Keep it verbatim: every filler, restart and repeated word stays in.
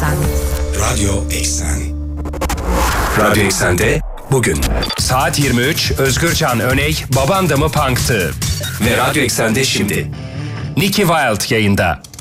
Eksen. Radyo Eksen. Radyo Eksen'de bugün saat yirmi üç Özgürcan Öney Baban da mı Punk'tı? Ve Radyo Eksen'de şimdi Nicky Wilde yayında.